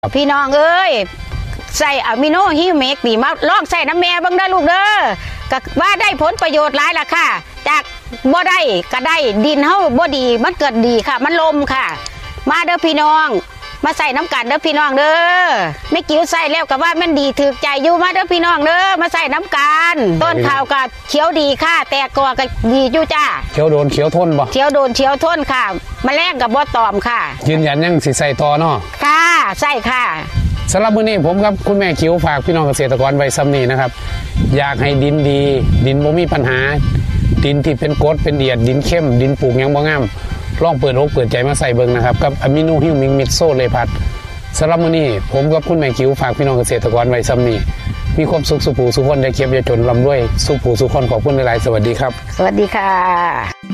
พี่น้องเอ้ยใส่อะมิโนฮิวเมกนี่มาลองใส่น้ำแม่เบิ่งเด้อลูกเด้อก็ว่าได้ผลประโยชน์หลายล่ะค่ะจากบ่ได้ก็ได้ดินเฮาบ่ดีมันเกิดดีค่ะมันลมค่ะมาเด้อพี่น้องมาใส่น้ำกันเด้อพี่น้องเด้อไม่กิ้วใส่แล้วก็ว่ามันดีถูกใจอยู่มาเด้อพี่น้องเด้อมาใส่น้ำกันต้นข้าวก็เขียวดีค่ะแต่กอก็ดีอยู่จ้าเขียวโดนเขียวทนบ่เขียวโดนเขียวทนค่ะแมลงกับบ่ตอมค่ะยืนยันยังสิใส่ต่อเนาะค่ะใส่ค่ะสำหรับมื้อนี้ผมกับคุณแม่คิวฝากพี่น้องเกษตรกรไว้ซ้ำนี้นะครับอยากให้ดินดีดินบ่มีปัญหาดินที่เป็นกรดเป็นเอียดดินเข้มดินปลูกยังบ่งามลองเปิดอกเปิดใจมาใส่เบิ่งนะครับกับอะมิโนฮิวมิกมิกโซเลพัดสำหรับมื้อนี้ผมกับคุณแม่คิวฝากพี่น้องเกษตรกรไว้ซ้ำนี้มีความสุขสุขผู้สุขคนได้เก็บอย่าจนร่ำรวยสุขผู้สุขคนขอบคุณหลายๆสวัสดีครับสวัสดีค่ะ